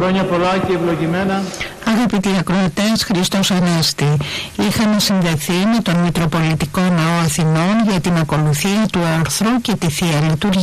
Χρόνια πολλά και ευλογημένα. Αγαπητοί ακροατές, Χριστός Ανάστη. Είχαμε συνδεθεί με τον Μητροπολιτικό Ναό Αθηνών για την ακολουθία του όρθρου και τη Θεία Λειτουργία.